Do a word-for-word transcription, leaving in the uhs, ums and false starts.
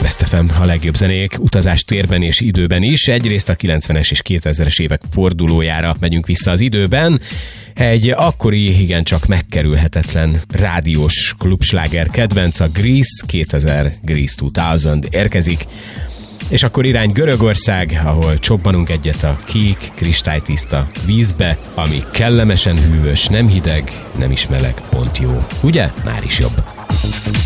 Best ef em, a legjobb zenék, utazás térben és időben is. Egyrészt a kilencvenes és kétezres évek fordulójára megyünk vissza az időben. Egy akkori, igencsak megkerülhetetlen rádiós klubsláger kedvenc, a Grease, kétezer Grease kétezer érkezik. És akkor irány Görögország, ahol csobbanunk egyet a kék, kristálytiszta vízbe, ami kellemesen hűvös, nem hideg, nem is meleg, pont jó. Ugye? Már is jobb.